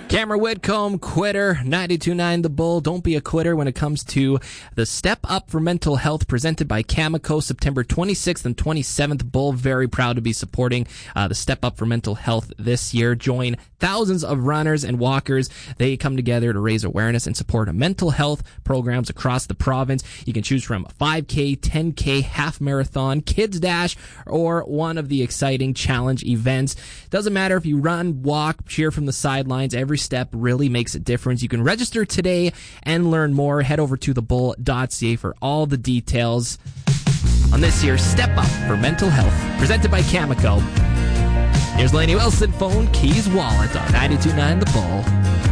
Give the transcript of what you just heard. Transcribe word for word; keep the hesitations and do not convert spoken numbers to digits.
Cameron Whitcomb, quitter, ninety-two point nine The Bull. Don't be a quitter when it comes to the Step Up for Mental Health presented by Cameco, September twenty-sixth and twenty-seventh. Bull, very proud to be supporting uh, the Step Up for Mental Health this year. Join thousands of runners and walkers. They come together to raise awareness and support mental health programs across the province. You can choose from five K, ten K, half marathon, kids dash, or one of the exciting challenge events. Doesn't matter if you run, walk, cheer from the sidelines. Every step really makes a difference. You can register today and learn more. Head over to the bull dot c a for all the details on this year's Step Up for Mental Health, presented by Cameco. Here's Lainey Wilson, phone, keys, wallet on ninety-two point nine The Bull.